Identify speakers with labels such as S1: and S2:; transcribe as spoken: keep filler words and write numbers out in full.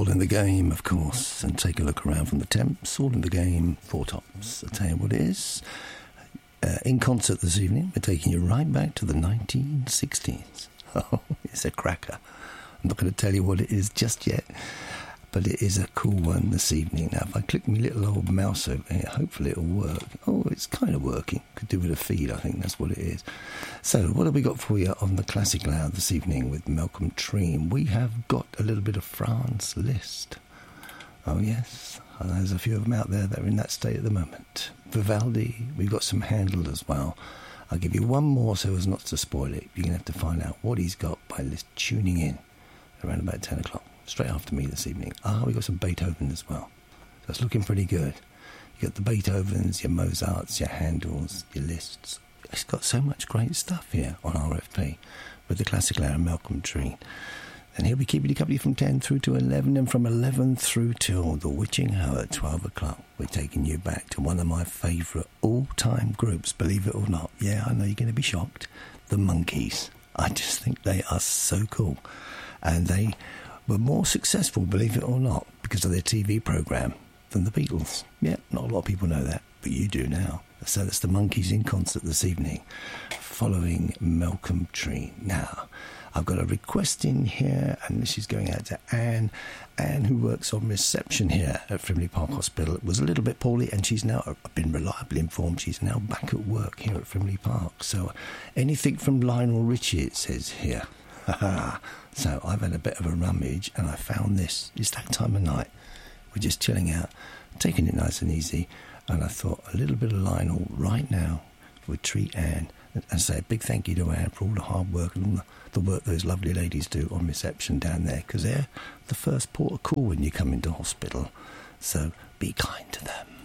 S1: All in the Game, of course, and take a look around from the Temps. All in the Game, Four Tops. I'll tell you what it is. Uh, in concert this evening, we're taking you right back to the nineteen sixties. Oh, it's a cracker. I'm not going to tell you what it is just yet, but it is a cool one this evening. Now, if I click my little old mouse over here, hopefully it'll work. Oh, it's kind of working. Could do with a feed, I think that's what it is. So, what have we got for you on the Classic Loud this evening with Malcolm Treen? We have got a little bit of Franz Liszt. Oh, yes. There's a few of them out there that are in that state at the moment. Vivaldi, we've got some Handel as well. I'll give you one more so as not to spoil it. You're going to have to find out what he's got by Liszt tuning in around about ten o'clock. Straight after me this evening. Ah, we've got some Beethoven as well. So it's looking pretty good. You've got the Beethovens, your Mozarts, your Handels, your Liszts. It's got so much great stuff here on R F P with the Classic Loud and Malcolm Treen. And he'll be keeping you company from ten through to eleven, and from eleven through till the witching hour at twelve o'clock. We're taking you back to one of my favourite all-time groups, believe it or not. Yeah, I know you're going to be shocked. The Monkees. I just think they are so cool. And they were more successful, believe it or not, because of their T V programme than the Beatles. Yeah, not a lot of people know that, but you do now. So that's the Monkees in concert this evening, following Malcolm Treen. Now, I've got a request in here, and this is going out to Anne. Anne, who works on reception here at Frimley Park Hospital, was a little bit poorly, and she's now, I've been reliably informed, she's now back at work here at Frimley Park. So anything from Lionel Richie, it says here. So I've had a bit of a rummage, and I found this. It's that time of night. We're just chilling out, taking it nice and easy, and I thought a little bit of Lionel right now would treat Anne, and say a big thank you to Anne for all the hard work and all the, the work those lovely ladies do on reception down there, because they're the first port of call when you come into hospital. So be kind to them.